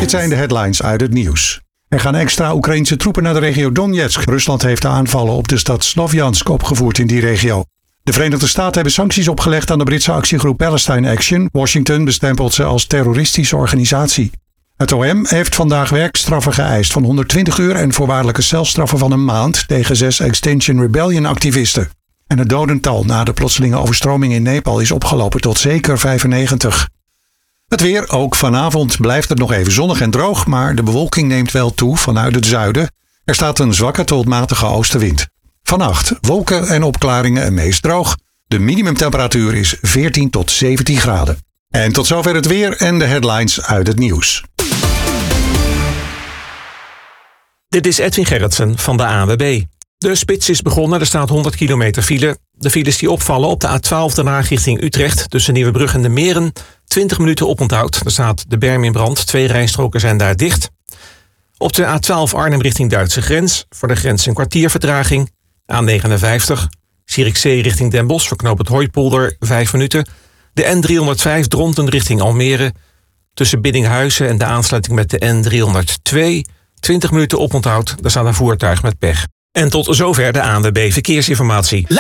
Dit zijn de headlines uit het nieuws. Er gaan extra Oekraïnse troepen naar de regio Donetsk. Rusland heeft de aanvallen op de stad Slovjansk opgevoerd in die regio. De Verenigde Staten hebben sancties opgelegd aan de Britse actiegroep Palestine Action. Washington bestempelt ze als terroristische organisatie. Het OM heeft vandaag werkstraffen geëist van 120 uur en voorwaardelijke celstraffen van een maand tegen 6 Extinction Rebellion activisten. En het dodental na de plotselinge overstroming in Nepal is opgelopen tot zeker 95. Het weer, ook vanavond blijft het nog even zonnig en droog, maar de bewolking neemt wel toe vanuit het zuiden. Er staat een zwakke tot matige oostenwind. Vannacht wolken en opklaringen en meest droog. De minimumtemperatuur is 14 tot 17 graden. En tot zover het weer en de headlines uit het nieuws. Dit is Edwin Gerritsen van de ANWB. De spits is begonnen, er staat 100 kilometer file. De files die opvallen op de A12 Den Haag richting Utrecht tussen Nieuwebrug en de Meren. 20 minuten oponthoud, er staat de berm in brand. 2 rijstroken zijn daar dicht. Op de A12 Arnhem richting Duitse grens. Voor de grens een kwartier vertraging. A59 Zierikzee richting Den Bosch voor knooppunt Hooipolder 5 minuten. De N305 Dronten richting Almere. Tussen Biddinghuizen en de aansluiting met de N302. 20 minuten oponthoud, daar staat een voertuig met pech. En tot zover de ANWB Verkeersinformatie.